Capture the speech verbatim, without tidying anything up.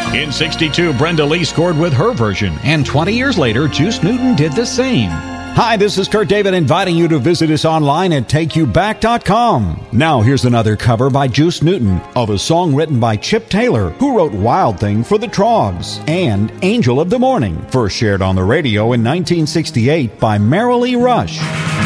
In sixty-two, Brenda Lee scored with her version, and twenty years later, Juice Newton did the same. Hi, this is Kurt David inviting you to visit us online at take you back dot com. Now here's another cover by Juice Newton of a song written by Chip Taylor, who wrote Wild Thing for the Trogs, and Angel of the Morning, first shared on the radio in nineteen sixty-eight by Merrily Rush.